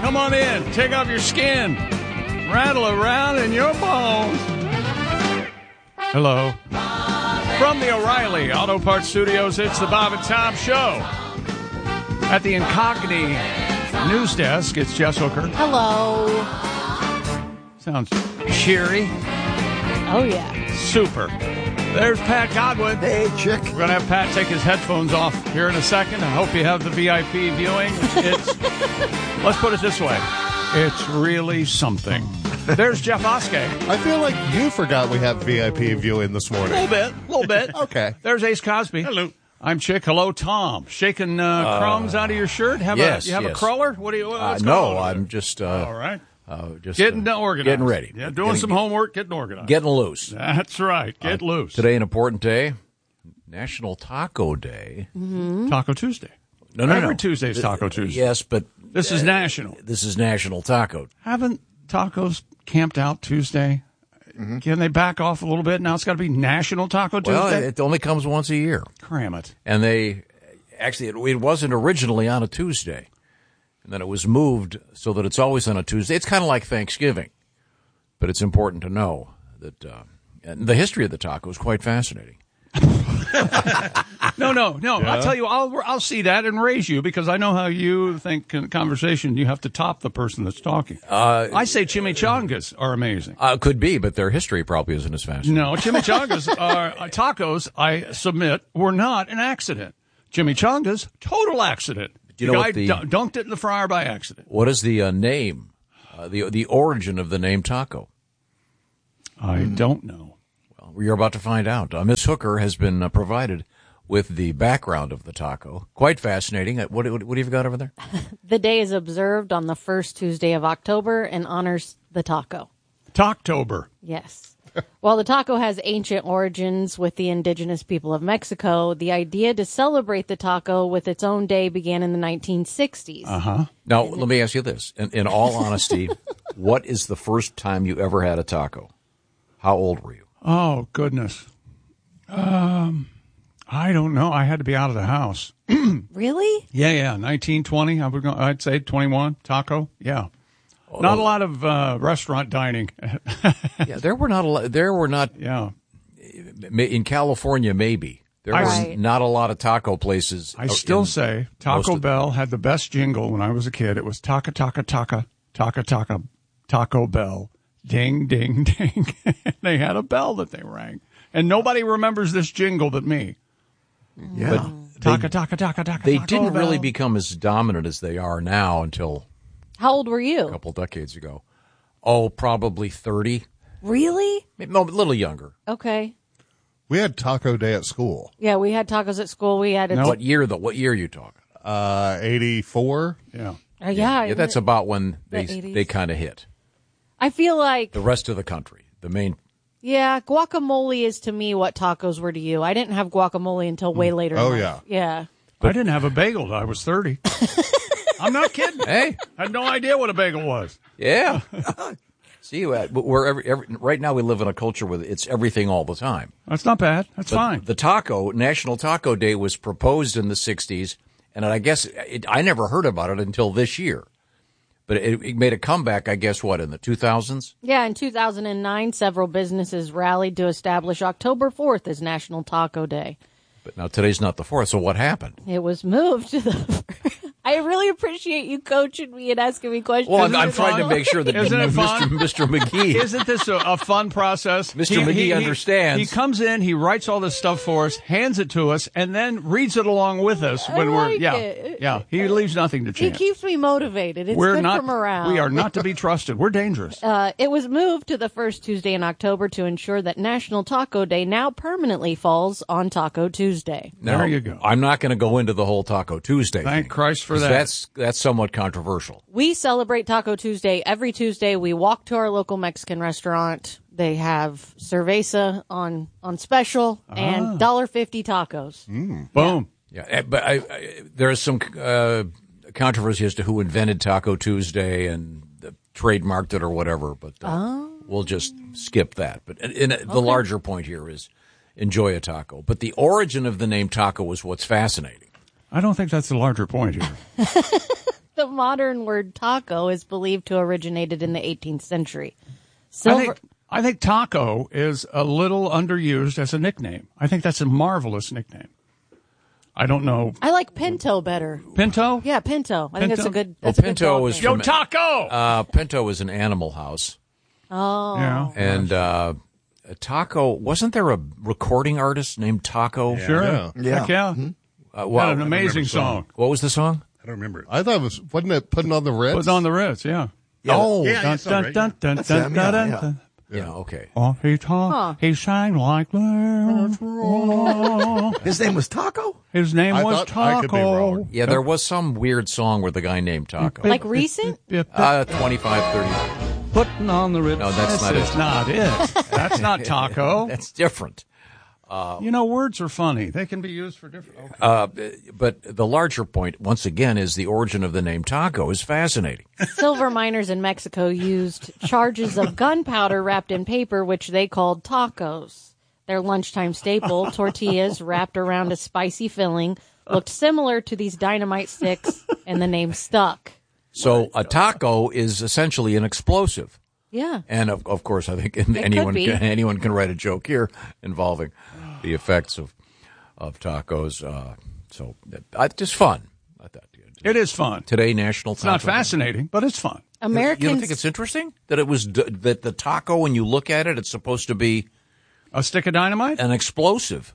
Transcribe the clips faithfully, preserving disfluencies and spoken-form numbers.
Come on in. Take off your skin. Rattle around in your bones. Hello. From the O'Reilly Auto Parts Studios, it's the Bob and Tom Show. At the Incogni news desk, it's Jess Hooker. Hello. Sounds cheery. Oh, yeah. Super. There's Pat Godwin. Hey, chick. We're going to have Pat take his headphones off here in a second. I hope you have the V I P viewing. It's, let's put it this way. It's really something. There's Jeff Oskey. I feel like you forgot we have V I P viewing this morning. A little bit. A little bit. Okay. There's Ace Cosby. Hello. I'm Chick. Hello, Tom. Shaking uh, uh, crumbs out of your shirt? Have yes, a, you have yes. a crawler? What do you? What's uh, going no, on I'm just. Uh, All right. Uh, just getting uh, organized. Getting ready. Yeah, doing getting, some homework, getting organized. Getting loose. That's right. Get uh, loose. Today, an important day. National Taco Day. Mm-hmm. Taco Tuesday. No, no, Every no. Tuesday's Taco Tuesday. Yes, but this is uh, national. This is National Taco. Haven't tacos camped out Tuesday? Mm-hmm. Can they back off a little bit? Now it's got to be National Taco Tuesday? Well, it only comes once a year. Cram it. And they actually, it, it wasn't originally on a Tuesday. And then it was moved so that it's always on a Tuesday. It's kind of like Thanksgiving. But it's important to know that uh, and the history of the taco is quite fascinating. no, no, no. Yeah. I'll tell you, I'll I'll see that and raise you because I know how you think in conversation. You have to top the person that's talking. Uh, I say chimichangas are amazing. Uh, could be, but their history probably isn't as fascinating. No, chimichangas are uh, tacos. I submit were not an accident. Chimichangas, total accident. Do you know the guy what the, dun- dunked it in the fryer by accident. What is the uh, name? Uh, the the origin of the name taco? I mm. don't know. Well, you're about to find out. Uh, Miss Hooker has been uh, provided with the background of the taco. Quite fascinating. What, what, what have you got over there? The day is observed on the first Tuesday of October and honors the taco. Talktober. Yes. While the taco has ancient origins with the indigenous people of Mexico, the idea to celebrate the taco with its own day began in the nineteen sixties. Uh-huh. Now, let me ask you this. In, in all honesty, what is the first time you ever had a taco? How old were you? Oh, goodness. Um, I don't know. I had to be out of the house. Really? Yeah, yeah. nineteen, twenty. I would go, I'd say twenty-one. Taco. Yeah. Oh, not a lot of uh, restaurant dining. Yeah, there were not a lot. There were not. Yeah. In California, maybe there were right. not a lot of taco places. I still say Taco Bell the- had the best jingle when I was a kid. It was taka taka taka taka taka Taco Bell. Ding, ding, ding. They had a bell that they rang. And nobody remembers this jingle but me. Yeah. But taka, taka, taka, taka, They Taco didn't Bell. really become as dominant as they are now until How old were you? a couple decades ago. Oh, probably thirty. Really? No, a little younger. Okay. We had Taco Day at school. Yeah, we had tacos at school. We had a What year, though? What year are you talking? Uh, eighty-four. Yeah. Uh, yeah, Yeah, that's about when they the eighties. they kind of hit. I feel like The rest of the country, the main. yeah, guacamole is to me what tacos were to you. I didn't have guacamole until way later. Oh, in yeah. life. Yeah. I didn't have a bagel till I was thirty. I'm not kidding. Hey, I had no idea what a bagel was. yeah. See, uh, we're every, every, right now we live in a culture where it's everything all the time. That's not bad. That's But fine. The taco, National Taco Day, was proposed in the sixties, and I guess it, I never heard about it until this year. But it, it made a comeback, I guess, what, in the two thousands? Yeah, in two thousand nine, several businesses rallied to establish October fourth as National Taco Day. But now today's not the fourth, so what happened? It was moved to the... I really appreciate you coaching me and asking me questions. Well, I'm, I'm it trying to fun? make sure that Isn't it fun? Mister Mister McGee... Isn't this a, a fun process? Mister McGee understands. He comes in, he writes all this stuff for us, hands it to us, and then reads it along with us when I we're like yeah, it. yeah. He leaves nothing to It chance. keeps me motivated. It's we're good not for morale. we are not to be trusted. We're dangerous. Uh, it was moved to the first Tuesday in October to ensure that National Taco Day now permanently falls on Taco Tuesday. Now, there you go. I'm not going to go into the whole Taco Tuesday Thank thing, Christ for 'cause that. That's that's somewhat controversial. We celebrate Taco Tuesday every Tuesday. We walk to our local Mexican restaurant. They have cerveza on on special and one dollar fifty tacos. Mm. Boom. Yeah, eh, but I, I, there is some uh, controversy as to who invented Taco Tuesday and the trademarked it or whatever. But uh, Oh. we'll just skip that. But in, in, the larger point here is enjoy a taco. But the origin of the name taco is what's fascinating. I don't think that's the larger point here. The modern word taco is believed to have originated in the eighteenth century. I Silver. think, I think taco is a little underused as a nickname. I think that's a marvelous nickname. I don't know. I like pinto better. Pinto? Yeah, pinto. I think that's a Pinto? good. That's Well, a good pinto dog is name. Yo, from- taco! Uh, Pinto is an animal house. Oh. Yeah. And uh, a Taco, wasn't there a recording artist named Taco? Sure. Yeah. Yeah. Heck yeah. Uh, What well, an amazing the song. song. what was the song? I don't remember it. I thought it was, wasn't it putting on the Ritz? Put on the Ritz, yeah. Yeah, Oh, yeah, Dun, it's all dun, right, dun, dun, That's dun, them, dun, yeah, dun, yeah. dun. yeah, okay. Oh, he talked, Huh. he sang like that. yeah. His name was Taco? His name I was thought- I could be Taco. wrong. Yeah, there was some weird song where the guy named Taco. Like recent? Uh, twenty-five, thirty. Putting on the Ritz. No, that's not This it. is not it. That's not Taco. That's different. You know, words are funny. They can be used for different. Okay. Uh, but the larger point, once again, is the origin of the name Taco is fascinating. Silver miners in Mexico used charges of gunpowder wrapped in paper, which they called tacos. Their lunchtime staple, tortillas wrapped around a spicy filling, looked similar to these dynamite sticks, and the name stuck. So a taco is essentially an explosive. Yeah. And of, of course, I think could anyone be. can, anyone can write a joke here involving the effects of of tacos. Uh, so uh, just fun. I thought It is fun. today National It's Taco not Day. fascinating, but it's fun. Americans. You don't think it's interesting that it was d- that the taco, when you look at it, it's supposed to be A stick of dynamite an explosive.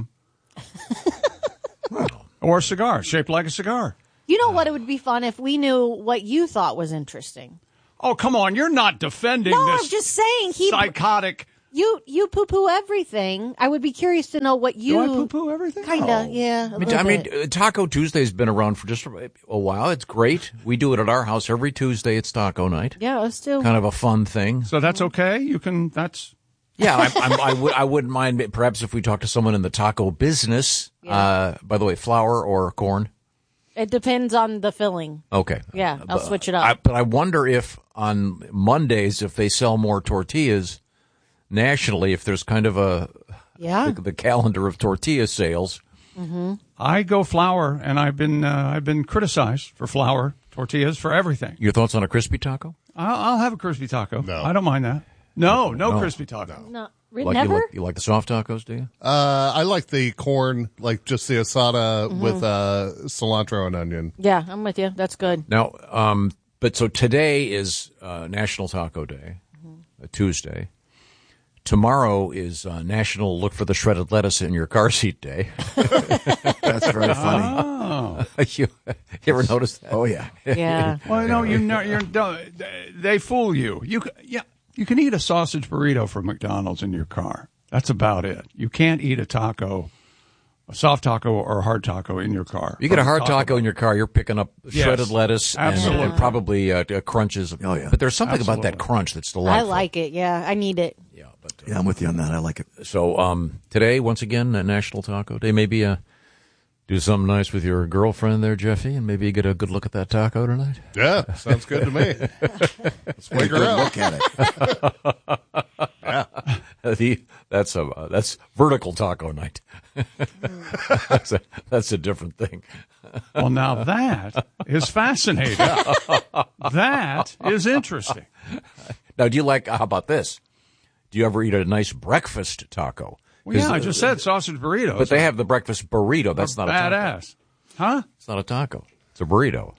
or a cigar shaped like a cigar. You know what? It would be fun if we knew what you thought was interesting. Oh, come on. You're not defending No, this I'm just saying. He, psychotic. you, you poo poo everything. I would be curious to know what you. Do I poo-poo everything? Kinda, No. yeah. a I mean, little I mean, bit. uh, Taco Tuesday's been around for just a a while. It's great. We do it at our house every Tuesday. It's taco night. Yeah, let's do. Kind of a fun thing. So that's okay? You can, that's, Yeah, I, I'm, I, would, I wouldn't mind perhaps if we talk to someone in the taco business. Uh, by the way, flour or corn? It depends on the filling. Okay. Yeah, I'll But switch it up. I, but I wonder if on Mondays, if they sell more tortillas nationally, if there's kind of a Yeah. the, the calendar of tortilla sales. I go flour, and I've been, uh, I've been criticized for flour tortillas for everything. Your thoughts on a crispy taco? I'll, I'll have a crispy taco. No. I don't mind that. No, no, crispy taco. No, re- Like never. You like, you like the soft tacos, do you? Uh, I like the corn, like just the asada Mm-hmm. with uh, cilantro and onion. Yeah, I'm with you. That's good. Now, um, but so today is uh, National Taco Day, a Tuesday. Tomorrow is uh, National Look for the Shredded Lettuce in Your Car Seat Day. That's very funny. you, you ever notice that? Oh, yeah. Yeah. Well, no, you know, you're, don't- they fool you. You, c- yeah, you can eat a sausage burrito from McDonald's in your car. That's about it. You can't eat a taco, a soft taco or a hard taco in your car. You get a From hard Taco taco Bell. in your car, you're picking up Yes, shredded lettuce and, absolutely. and probably uh, uh, crunches. Oh, yeah. But there's something about that Absolutely. crunch that's delightful. I like it. Yeah, I need it. Yeah, but, uh, Yeah, I'm with you on that. I like it. So um, today, once again, uh, National Taco Day. Maybe uh, do something nice with your girlfriend there, Jeffy, and maybe get a good look at that taco tonight. Yeah, sounds good to me. Let's Take a figure good out. look at it. The, that's a uh, that's vertical taco night. that's a that's a different thing. Well, now that is fascinating. That is interesting. Now, do you like? How about this? Do you ever eat a nice breakfast taco? Well, yeah, 'Cause, I just said sausage burritos. But they have the breakfast burrito. That's not a taco. badass, huh? It's not a taco. It's a burrito.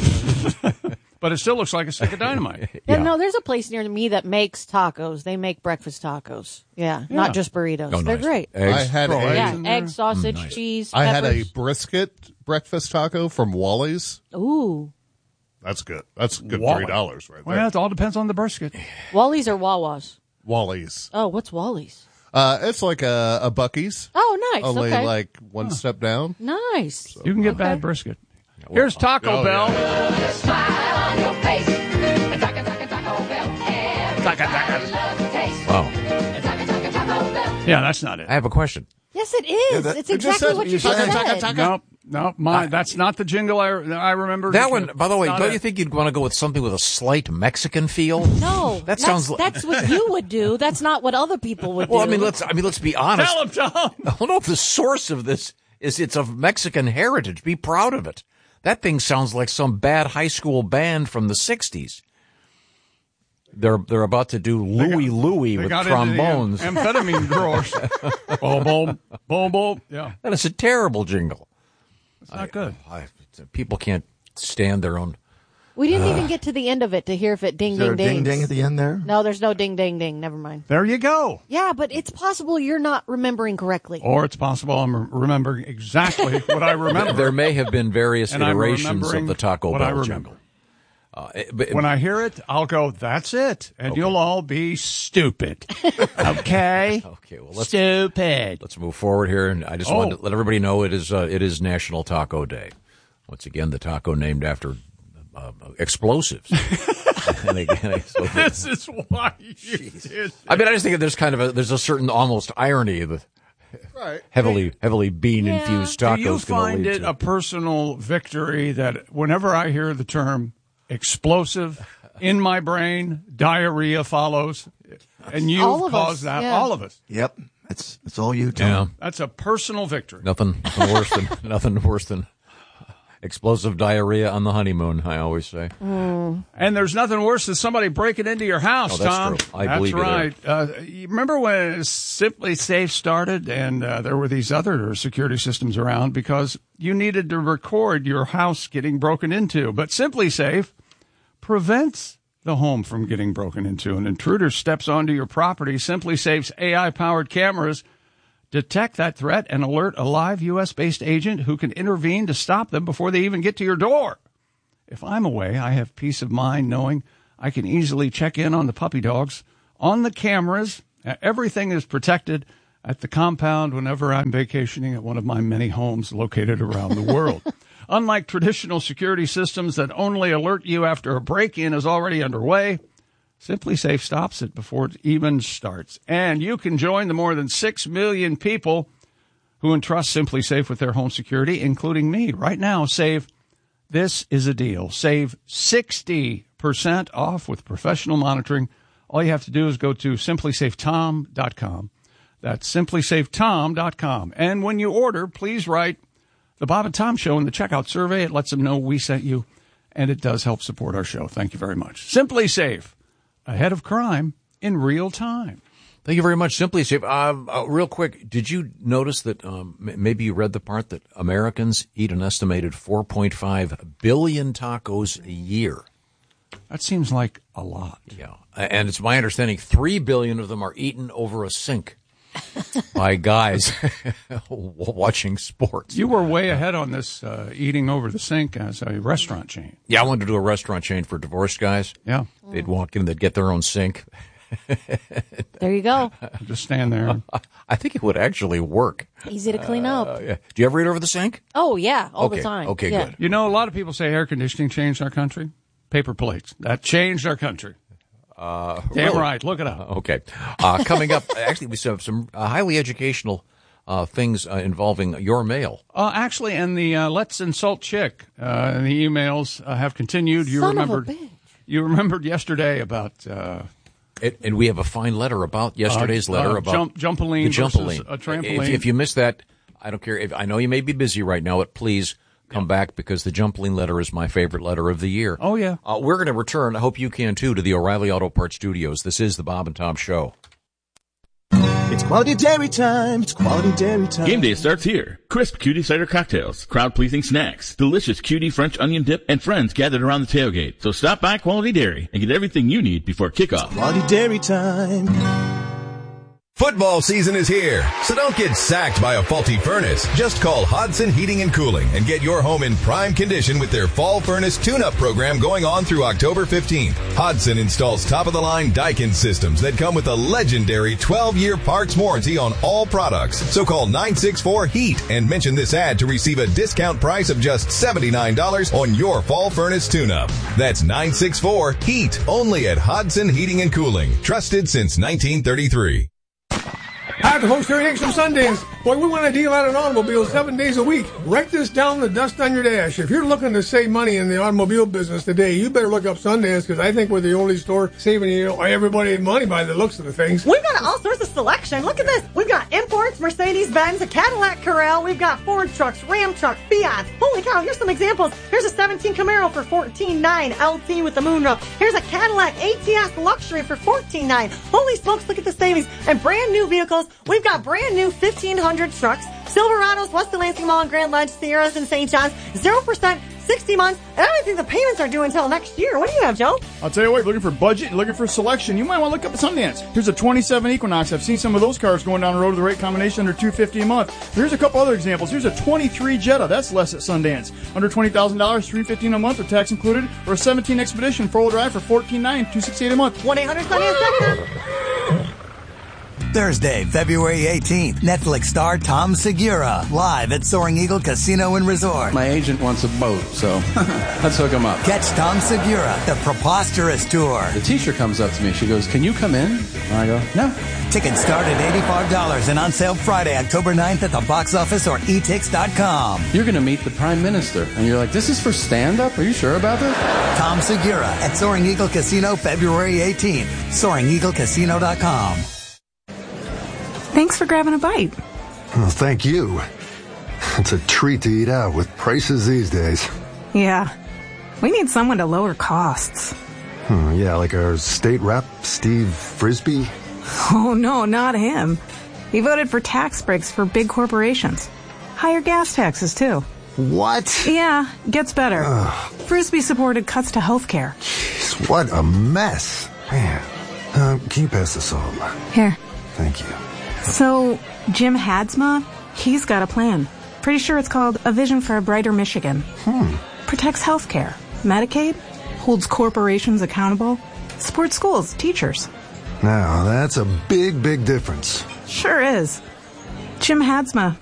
But it still looks like a stick of dynamite. Yeah. Yeah. No, there's a place near me that makes tacos. They make breakfast tacos. Yeah, Yeah. not just burritos. Oh, They're nice. great. Eggs. I had Throw a, eggs Yeah, in there. egg, sausage, nice. cheese. I had a peppers. brisket breakfast taco from Wally's. Ooh, That's good. That's a good Wally. three dollars right there. Well, it all depends on the brisket. Wally's or Wawa's. Wally's. Oh, what's Wally's? Uh, it's like a, a Bucky's, Oh, nice. only okay. like one step down. nice. You can get bad brisket. Here's Taco Oh, Bell. yeah. Smile on your face. Taco, taco, Taco Bell. Everybody loves the taste. Wow. Taco, taco, Taco Bell. Yeah, that's not it. I have a question. Yes, it is. that- it's it just exactly says- what you you said- just said. Nope, nope. My, that's not the jingle I, I remember. That one, by the way, Not don't it. you think you'd want to go with something with a slight Mexican feel? No, That that's, sounds like- that's what you would do. That's not what other people would Well, I do. mean, let's I mean, let's be honest. Tell him, Tom. I don't know if the source of this is it's of Mexican heritage. Be proud of it. That thing sounds like some bad high school band from the sixties. They're they're about to do Louie got- Louie They with got trombones. into the am- amphetamine growers. Boom, boom, boom, boom. Yeah, That is a terrible jingle. it's not good. I, people can't stand their own. We didn't even get to the end of it to hear if it ding Is there ding a ding dings. ding at the end there? No, there's no ding ding ding. Never mind. There you go. Yeah, but it's possible you're not remembering correctly. Or it's possible I'm re- remembering exactly what I remember. There may have been various And I'm iterations remembering of the Taco what I Bell remember. jingle. Uh, but, When I hear it, I'll go, that's it. And Okay. you'll all be stupid. Okay? okay, well let's Stupid. let's move forward here, and I just Oh. wanted to let everybody know it is uh, it is National Taco Day. Once again, the taco named after uh, explosives. and again, so This is why you did. I mean, I just think there's kind of a there's a certain almost irony that Right. heavily heavily bean infused Do tacos you can find lead it to. a personal victory that whenever I hear the term explosive in my brain, diarrhea follows, and you All of cause us, that, yeah. all of us. Yep. It's it's all you, Tom. Yeah, That's a personal victory. nothing, nothing worse than nothing worse than explosive diarrhea on the honeymoon. I always say. And there's nothing worse than somebody breaking into your house, Oh, that's Tom. true. I that's believe you there. right. Uh, you remember when Simply Safe started and uh, there were these other security systems around because you needed to record your house getting broken into. But Simply Safe prevents the home from getting broken into. An intruder steps onto your property. Simply Safe's A I-powered cameras detect that threat and alert a live U S-based agent who can intervene to stop them before they even get to your door. If I'm away, I have peace of mind knowing I can easily check in on the puppy dogs, on the cameras. Everything is protected at the compound whenever I'm vacationing at one of my many homes located around the world. Unlike traditional security systems that only alert you after a break-in is already underway, Simply Safe stops it before it even starts. And you can join the more than six million people who entrust Simply Safe with their home security, including me. Right now, save. This is a deal. Save sixty percent off with professional monitoring. All you have to do is go to simply safe tom dot com. That's simply safe tom dot com. And when you order, please write the Bob and Tom Show in the checkout survey. It lets them know we sent you, and it does help support our show. Thank you very much. Simply Safe, ahead of crime in real time. Thank you very much. Simply Safe. Uh, uh, real quick, did you notice that um, m- maybe you read the part that Americans eat an estimated four point five billion tacos a year? That seems like a lot. Yeah. And it's my understanding three billion of them are eaten over a sink by guys watching sports. You were way ahead on this uh, eating over the sink as a restaurant chain. Yeah, I wanted to do a restaurant chain for divorced guys. Yeah. They'd walk in, they'd get their own sink. There you go. Just stand there. I think it would actually work. Easy to clean up. Uh, yeah. Do you ever eat over the sink? Oh, yeah, all Okay, the time. okay, Yeah. good. You know, a lot of people say air conditioning changed our country. Paper plates. That changed our country. Uh, Damn really? right. Look it up. Okay. Uh, coming up, actually, we have some uh, highly educational uh, things uh, involving your mail. Uh, actually, and the uh, Let's Insult Chick, uh, the emails uh, have continued. You Son of a remembered, bitch. You remembered yesterday about uh, It, and we have a fine letter about yesterday's uh, letter uh, about jump, jumpaline the versus jumpaline. a trampoline. If, if you missed that, I don't care. If, I know you may be busy right now, but please come back because the jumpaline letter is my favorite letter of the year. Oh, yeah. Uh, we're going to return. I hope you can too to the O'Reilly Auto Parts Studios. This is the Bob and Tom Show. It's quality dairy time. It's quality dairy time. Game day starts here. Crisp cutie cider cocktails, crowd-pleasing snacks, delicious cutie French onion dip, and friends gathered around the tailgate. So stop by Quality Dairy and get everything you need before kickoff. Quality dairy time. Football season is here, so don't get sacked by a faulty furnace. Just call Hodson Heating and Cooling and get your home in prime condition with their fall furnace tune-up program going on through October fifteenth. Hodson installs top-of-the-line Daikin systems that come with a legendary twelve-year parts warranty on all products. So call nine six four HEAT and mention this ad to receive a discount price of just seventy-nine dollars on your fall furnace tune-up. That's nine six four HEAT, only at Hodson Heating and Cooling. Trusted since nineteen thirty-three. At Host Things from Sundays, Boy, we want a deal on an automobile seven days a week. Write this down, the dust on your dash. If you're looking to save money in the automobile business today, you better look up Sundance, because I think we're the only store saving you know, everybody money by the looks of the things. We've got all sorts of selection. Look at this. We've got imports, Mercedes-Benz, a Cadillac Corral. We've got Ford trucks, Ram trucks, Fiat. Holy cow, here's some examples. Here's a seventeen Camaro for fourteen nine, L T with the moonroof. Here's a Cadillac A T S Luxury for fourteen nine. Holy smokes, look at the savings. And brand new vehicles. We've got brand new fifteen hundred trucks, Silverados, West of Lansing Mall and Grand Ledge, Sierras and Saint John's, zero percent, sixty months, and I don't think the payments are due until next year. What do you have, Joe? I'll tell you what, looking for budget and looking for selection, you might want to look up at Sundance. Here's a twenty-seven Equinox. I've seen some of those cars going down the road with the right combination under two hundred fifty dollars a month. Here's a couple other examples. Here's a twenty-three Jetta. That's less at Sundance. Under twenty thousand dollars, three hundred fifteen dollars a month with tax included. Or a seventeen Expedition four-wheel drive for fourteen nine, two hundred sixty-eight dollars a month. one eight hundred Sundance. Thursday, February eighteenth, Netflix star Tom Segura, live at Soaring Eagle Casino and Resort. My agent wants a boat, so let's hook him up. Catch Tom Segura, the Preposterous Tour. The teacher comes up to me. She goes, "Can you come in?" And I go, "No." Tickets start at eighty-five dollars and on sale Friday, October ninth at the box office or e tix dot com. You're going to meet the Prime Minister, and you're like, "This is for stand-up? Are you sure about this?" Tom Segura at Soaring Eagle Casino, February eighteenth. soaring eagle casino dot com. Thanks for grabbing a bite. Well, thank you. It's a treat to eat out with prices these days. Yeah. We need someone to lower costs. Hmm, yeah, like our state rep, Steve Frisbee. Oh, no, not him. He voted for tax breaks for big corporations. Higher gas taxes, too. What? Yeah, gets better. Ugh. Frisbee supported cuts to health care. Jeez, what a mess. Man. Uh, can you pass the salt? Here. Thank you. So, Jim Hadsma, he's got a plan. Pretty sure it's called A Vision for a Brighter Michigan. Hmm. Protects healthcare, Medicaid, holds corporations accountable, supports schools, teachers. Now, that's a big, big difference. Sure is. Jim Hadsma,